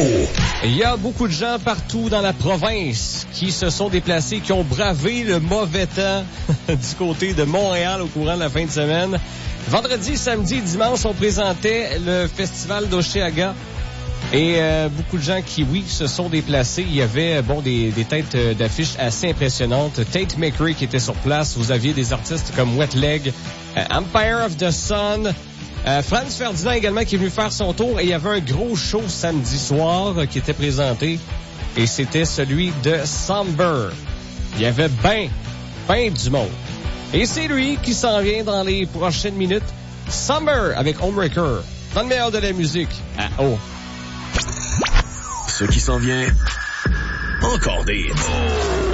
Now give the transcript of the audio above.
Il y a beaucoup de gens partout dans la province qui se sont déplacés, qui ont bravé le mauvais temps du côté de Montréal au courant de la fin de semaine. Vendredi, samedi et dimanche, on présentait le festival d'Oshéaga. Et beaucoup de gens qui, oui, se sont déplacés. Il y avait, des têtes d'affiches assez impressionnantes. Tate McRae qui était sur place. Vous aviez des artistes comme Wet Leg, Empire of the Sun, Franz Ferdinand également qui est venu faire son tour. Et il y avait un gros show samedi soir qui était présenté. Et c'était celui de Somber. Il y avait ben du monde. Et c'est lui qui s'en vient dans les prochaines minutes. Somber avec Homebreaker. Dans le meilleur de la musique. À O. Ce qui s'en vient, encore des hits.